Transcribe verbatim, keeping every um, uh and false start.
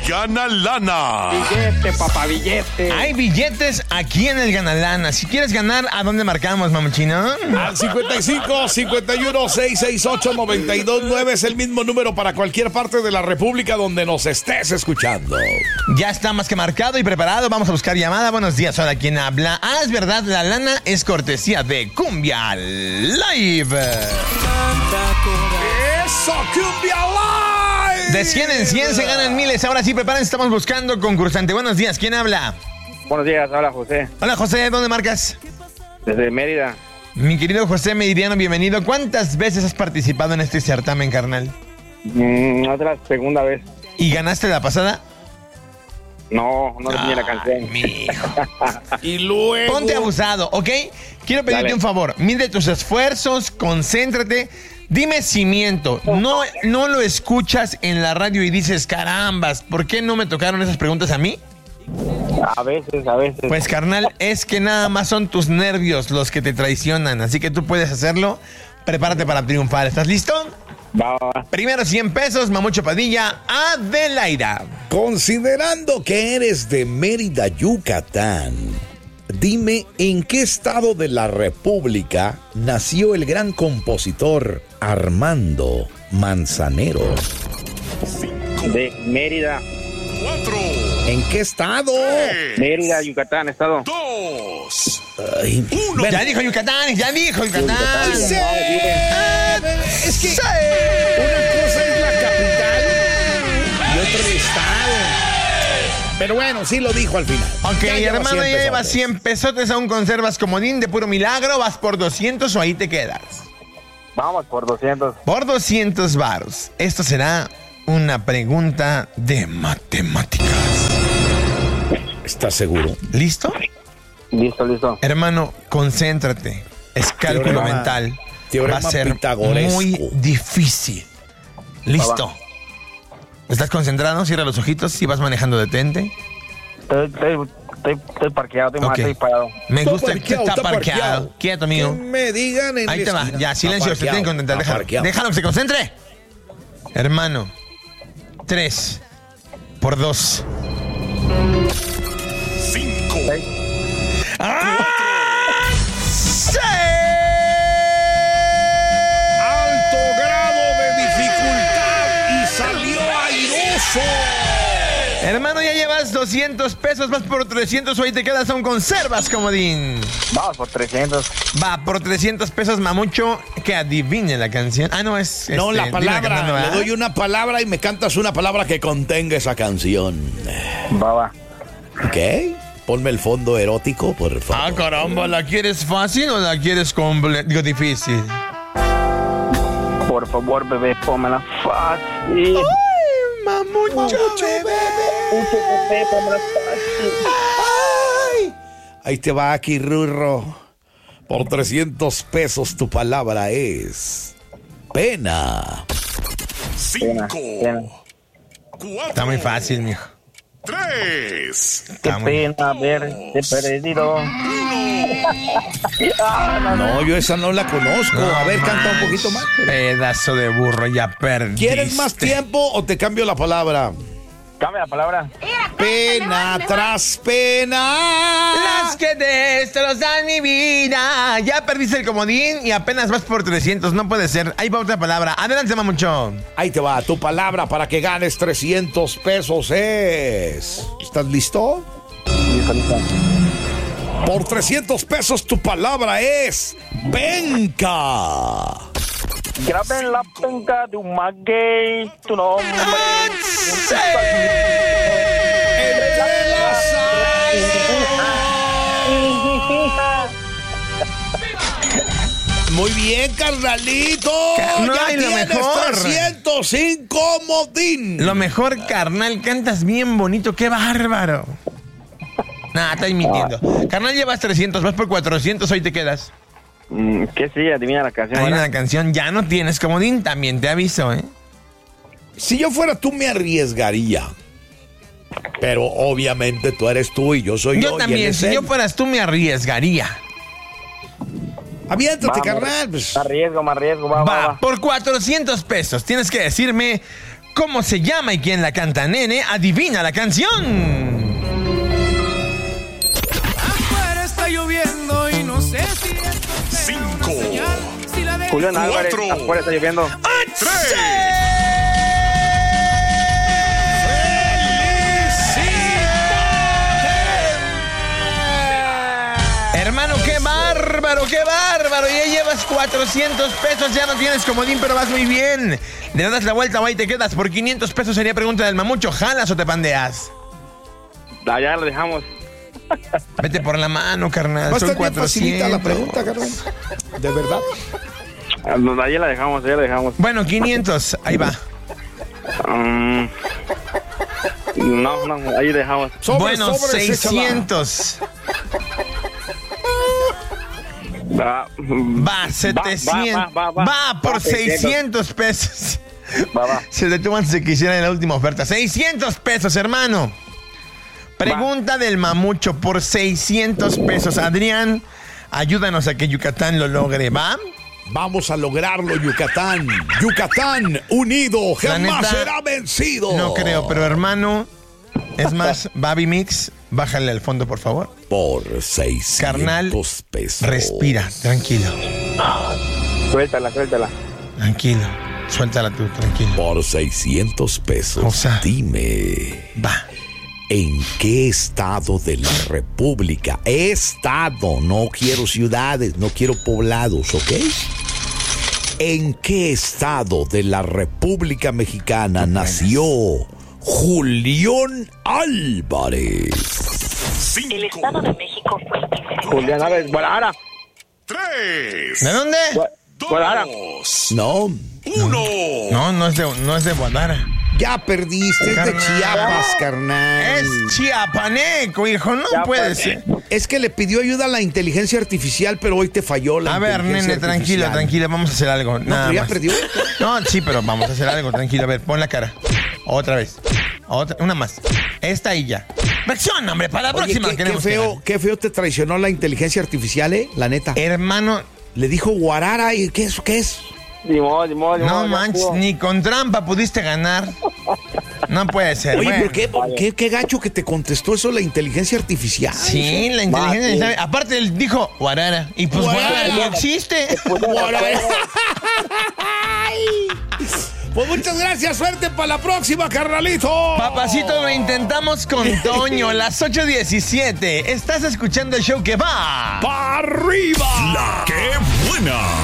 Gana Lana. Billete, papá, billete. Hay billetes aquí en el Gana Lana. Si quieres ganar, ¿a dónde marcamos, mamuchino? Al cincuenta y cinco, cincuenta y uno, seiscientos sesenta y ocho, noventa y dos nueve es el mismo número para cualquier parte de la República donde nos estés escuchando. Ya está más que marcado y preparado. Vamos a buscar llamada. Buenos días. Hola, ¿quién habla? Ah, es verdad, la lana es cortesía de Cumbia Live. ¡Eso, Cumbia Live! De cien en cien se ganan miles. Ahora sí, prepárense, estamos buscando concursante. Buenos días, ¿quién habla? Buenos días, hola José. Hola, José, ¿dónde marcas? Desde Mérida. Mi querido José Meridiano, bienvenido. ¿Cuántas veces has participado en este certamen, carnal? Mm, otra segunda vez. ¿Y ganaste la pasada? No, no tenía la canción. Mijo. Y luego... Ponte abusado, ¿ok? Quiero pedirte Dale. un favor. Mide tus esfuerzos, concéntrate. Dime si miento. No, no lo escuchas en la radio y dices, carambas, ¿por qué no me tocaron esas preguntas a mí? A veces, a veces. Pues, carnal, es que nada más son tus nervios los que te traicionan. Así que tú puedes hacerlo. Prepárate para triunfar. ¿Estás listo? Va, va, va. Primero cien pesos, Mamucho Padilla, Adelaida. Considerando que eres de Mérida, Yucatán, dime en qué estado de la República nació el gran compositor Armando Manzanero. De Mérida. Cuatro. ¿En qué estado? Mérida, Yucatán, estado. Dos. Ay, Uno. Ya dijo Yucatán, ya dijo Yucatán. Yucatán. sí. Es que Sí. una cosa es la capital y otra el estado. Pero bueno, sí lo dijo al final. Ok, Ya lleva hermano, cien ya llevas pesotes. cien pesotes, aún conservas comodín de puro milagro, vas por doscientos o ahí te quedas. Vamos por doscientos. Por doscientos varos. Esto será una pregunta de matemáticas. ¿Estás seguro? ¿Listo? Listo, listo. Hermano, concéntrate. Es cálculo Teorema- mental. teorema Va a ser pitagoresco. muy difícil. ¿Listo? ¿Estás concentrado? Cierra los ojitos. Si vas manejando, detente. Estoy, estoy, estoy, estoy parqueado, estoy, Ok. estoy parado. Me Está gusta que parqueado, está está parqueado. parqueado. Quieto, amigo. Que me digan en Ahí la te va. esquina. Ya, silencio. Está Se tienen que contentar. parqueado, Déjalo. está parqueado. Déjalo que se concentre. Hermano. Tres. Por dos. Cinco. ¡Ah! ¡Sí! Alto grado de dificultad y salió airoso. Hermano, ya llevas doscientos pesos, vas por trescientos o ahí te quedas, aún conservas, comodín. Vamos por trescientos. Va, por trescientos pesos, Mamucho, que adivine la canción. Ah, no, es... No, este, la dime palabra. cantando, Le ¿verdad? doy una palabra y me cantas una palabra que contenga esa canción. Va, va. ¿Ok? Ponme el fondo erótico, por Ah, favor. caramba, ¿la quieres fácil o la quieres comple- digo, difícil? Por favor, bebé, pónmela fácil. Ay, Mamucho, bebé. Bebé, pónmela fácil. Ay. Ahí te va aquí, Rurro. Por trescientos pesos tu palabra es pena. Cinco. Pena. Cuatro. Está muy fácil, mijo. Tres. Qué Está muy... pena haberte perdido. No, yo esa no la conozco. A ver, canta un poquito más. Pedazo de burro, ya perdiste. ¿Quieres más tiempo o te cambio la palabra? Cambia la palabra. Pena tras pena. Las que destrozan mi vida. Ya perdiste el comodín y apenas vas por trescientos. No puede ser. Ahí va otra palabra. Adelante, Mamucho. Ahí te va, tu palabra para que ganes trescientos pesos es... ¿Estás listo? Listo, listo. Por trescientos pesos tu palabra es... penca. Graben la penca de un maguey, tu nombre. ¡Sí! Entre las Muy bien, carnalito. No, ya y lo tienes mejor. trescientos sin comodín. Lo mejor, carnal, cantas bien bonito. ¡Qué bárbaro! Nah, estás mintiendo. Carnal, llevas trescientos, vas por cuatrocientos, hoy te quedas. Mm, ¿Qué sí? Adivina la canción. Hay ¿verdad? una canción, ya no tienes comodín, también te aviso, ¿eh? Si yo fuera tú, me arriesgaría. Pero obviamente tú eres tú y yo soy yo. Yo y él también, es si él. yo fueras tú, me arriesgaría. Aviéntate, Vamos, carnal. Pues. Más riesgo, más riesgo, va, va, Va, va. por cuatrocientos pesos, tienes que decirme cómo se llama y quién la canta, nene. Adivina la canción. Afuera está lloviendo y no sé si esto será una Cinco. señal, si la de- Julián Álvarez, Cuatro. afuera está lloviendo. Tres. Hermano, qué bárbaro, qué bárbaro. Ya llevas cuatrocientos pesos, ya no tienes comodín, pero vas muy bien. Le das la vuelta o ahí te quedas. Por quinientos pesos sería pregunta del mamucho. ¿Jalas o te pandeas? Allá lo dejamos. Vete por la mano, carnal. Va a Son estar bien facilita la cuatrocientos. pregunta, carnal. De verdad. Allá la dejamos, allá la dejamos. Bueno, quinientos. Ahí va. Mm, no, no, ahí dejamos. Sobres, Bueno, sobres, échala. seiscientos. Va, Va, setecientos. va, va, va. Va por Va, seiscientos pesos. Va, va. Se detuvo antes de que hicieran la última oferta. seiscientos pesos, hermano. Pregunta del mamucho por seiscientos pesos. Adrián, ayúdanos a que Yucatán lo logre, ¿va? Vamos a lograrlo, Yucatán. Yucatán unido La jamás neta, será vencido. No creo, pero hermano, es más, Baby Mix, bájale al fondo, por favor. Por seiscientos Carnal, pesos. respira, tranquilo, Suéltala, suéltala. tranquilo. Suéltala tú, tranquilo. Por seiscientos pesos. O sea. Dime, Va. ¿en qué estado de la República? Estado, no quiero ciudades, no quiero poblados, ¿ok? ¿En qué estado de la República Mexicana nació Julián Álvarez? Cinco. El Estado de México fue el primero. Julián Álvarez, Guadalajara. Tres. ¿De dónde? Guadalajara. Dos. No, Uno. No, no es de, no es de Guadalajara. ya perdiste, es de Carnal. Chiapas, carnal. Es chiapaneco, hijo, no Chiapas. puede ser. Es que le pidió ayuda a la inteligencia artificial, pero hoy te falló la A ver, inteligencia nene, tranquilo, artificial. tranquilo, vamos a hacer algo. No, nada pero ya más. perdió. No, sí, pero vamos a hacer algo, tranquilo. A ver, pon la cara. Otra vez. Otra, una más. Esta y ya. Reacciona, hombre, para la Oye, próxima. qué, qué queremos que feo, gane. qué feo te traicionó la inteligencia artificial, ¿eh? La neta. Hermano, Le dijo Guarara, ¿y qué es? ¿Qué es? Ni modo, ni modo, ni modo, no ya manches, estuvo. ni con trampa pudiste ganar. No puede ser. Oye, bueno. ¿pero qué, qué, qué gacho que te contestó eso la inteligencia artificial? Sí, la inteligencia. sí. sabe- Aparte, él dijo Guarara. Y pues Guarara. Guarara no existe. Guarara. Pues muchas gracias, suerte para la próxima, carnalito. Papacito, lo intentamos con Toño, las ocho diecisiete. Estás escuchando el show que va. ¡Para arriba! La que buena.